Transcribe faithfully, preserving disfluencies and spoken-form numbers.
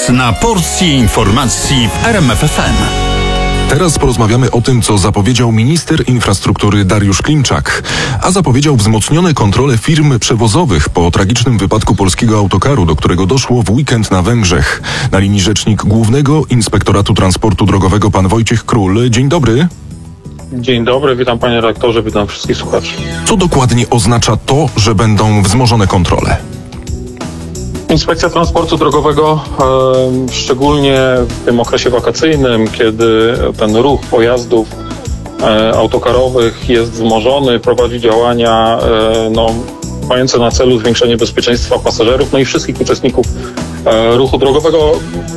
Czas na porcję informacji w R M F F M. Teraz porozmawiamy o tym, co zapowiedział minister infrastruktury Dariusz Klimczak. A zapowiedział wzmocnione kontrole firm przewozowych po tragicznym wypadku polskiego autokaru, do którego doszło w weekend na Węgrzech. Na linii rzecznik Głównego Inspektoratu Transportu Drogowego pan Wojciech Król. Dzień dobry. Dzień dobry, witam panie redaktorze, witam wszystkich słuchaczy. Co dokładnie oznacza to, że będą wzmożone kontrole? Inspekcja Transportu Drogowego, e, szczególnie w tym okresie wakacyjnym, kiedy ten ruch pojazdów e, autokarowych jest wzmożony, prowadzi działania e, no, mające na celu zwiększenie bezpieczeństwa pasażerów, no i wszystkich uczestników e, ruchu drogowego.